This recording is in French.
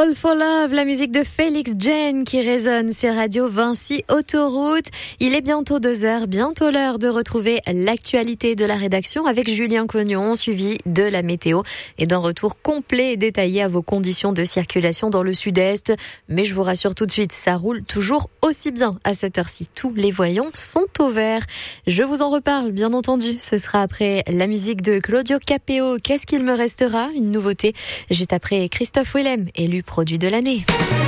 All for Love, la musique de Félix Jane qui résonne sur Radio Vinci Autoroute. Il est bientôt 2h, bientôt l'heure de retrouver l'actualité de la rédaction avec Julien Cognon, suivi de la météo et d'un retour complet et détaillé à vos conditions de circulation dans le sud-est. Mais je vous rassure tout de suite, ça roule toujours aussi bien à cette heure-ci. Tous les voyants sont au vert. Je vous en reparle, bien entendu. Ce sera après la musique de Claudio Capéo. Qu'est-ce qu'il me restera? Une nouveauté. Juste après Christophe Willem, élu produit de l'année.